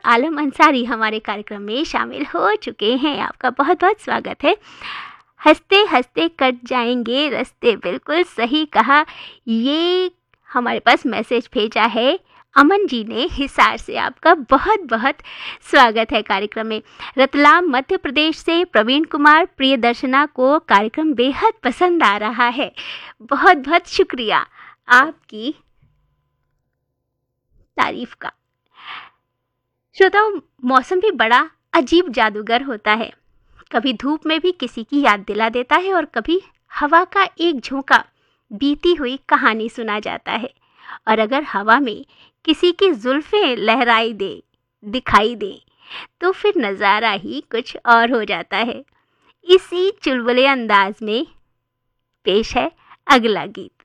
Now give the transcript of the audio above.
आलम अंसारी हमारे कार्यक्रम में शामिल हो चुके हैं। आपका बहुत बहुत स्वागत है। हंसते हंसते कट जाएंगे रास्ते, बिल्कुल सही कहा। ये हमारे पास मैसेज भेजा है अमन जी ने हिसार से। आपका बहुत बहुत स्वागत है कार्यक्रम में। रतलाम मध्य प्रदेश से प्रवीण कुमार प्रियदर्शना को कार्यक्रम बेहद पसंद आ रहा है। बहुत बहुत शुक्रिया आपकी तारीफ का। श्रोताओं, मौसम भी बड़ा अजीब जादूगर होता है। कभी धूप में भी किसी की याद दिला देता है और कभी हवा का एक झोंका बीती हुई कहानी सुना जाता है। और अगर हवा में किसी की जुल्फें लहराई दिखाई दे तो फिर नज़ारा ही कुछ और हो जाता है। इसी चुलबुले अंदाज में पेश है अगला गीत।